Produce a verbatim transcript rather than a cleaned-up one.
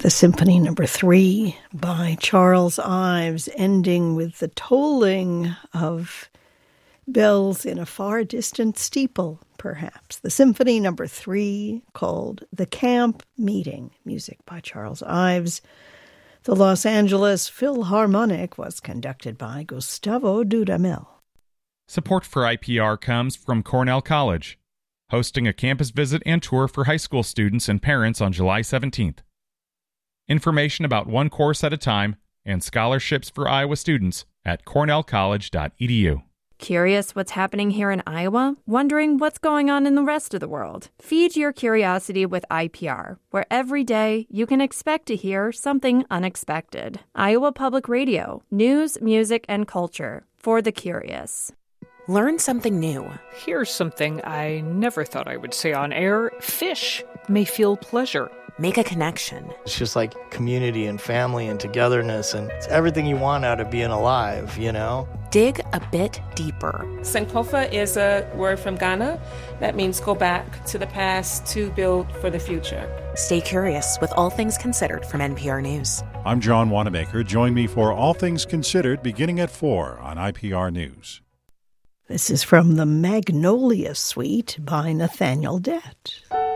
the Symphony Number Three by Charles Ives, ending with the tolling of bells in a far distant steeple, perhaps. The Symphony Number Three, called The Camp Meeting, music by Charles Ives. The Los Angeles Philharmonic was conducted by Gustavo Dudamel. Support for I P R comes from Cornell College, hosting a campus visit and tour for high school students and parents on July seventeenth. Information about one course at a time and scholarships for Iowa students at cornell college dot e d u. Curious what's happening here in Iowa? Wondering what's going on in the rest of the world? Feed your curiosity with I P R, where every day you can expect to hear something unexpected. Iowa Public Radio, news, music, and culture for the curious. Learn something new. Here's something I never thought I would say on air. Fish may feel pleasure. Make a connection. It's just like community and family and togetherness, and it's everything you want out of being alive, you know? Dig a bit deeper. Sankofa is a word from Ghana that means go back to the past to build for the future. Stay curious with All Things Considered from N P R News. I'm John Wanamaker. Join me for All Things Considered beginning at four on I P R News. This is from the Magnolia Suite by Nathaniel Dett.